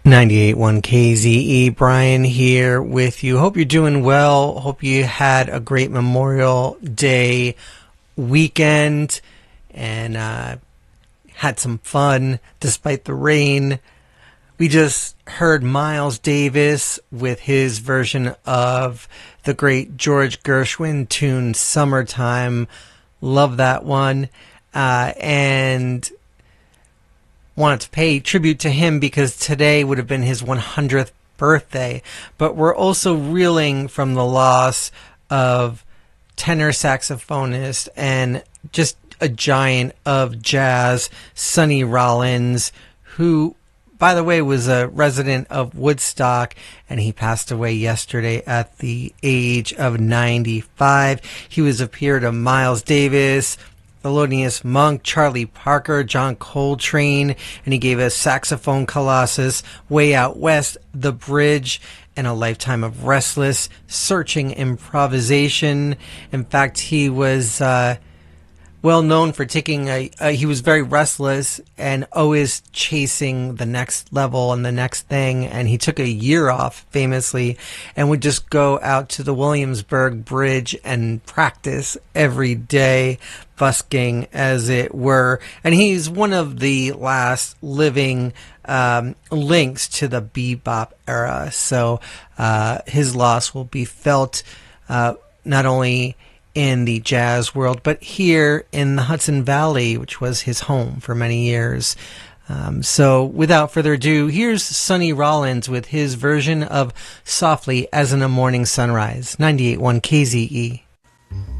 98.1 KZE, Brian here with you. Hope you're doing well. Hope you had a great Memorial Day weekend and had some fun despite the rain. We just heard Miles Davis with his version of the great George Gershwin tune Summertime. Love that one. And wanted to pay tribute to him because today would have been his 100th birthday. But we're also reeling from the loss of tenor saxophonist and just a giant of jazz, Sonny Rollins, who, by the way, was a resident of Woodstock, and he passed away yesterday at the age of 95. He was a peer to Miles Davis, Thelonious Monk, Charlie Parker, John Coltrane, and he gave us Saxophone Colossus, Way Out West, The Bridge, and A Lifetime of Restless, Searching Improvisation. In fact, he was well known for taking he was very restless and always chasing the next level and the next thing, and he took a year off famously and would just go out to the Williamsburg Bridge and practice every day, busking as it were. And he's one of the last living links to the bebop era, so his loss will be felt not only in the jazz world, but here in the Hudson Valley, which was his home for many years. So without further ado, here's Sonny Rollins with his version of Softly as in a Morning Sunrise, 98.1 KZE.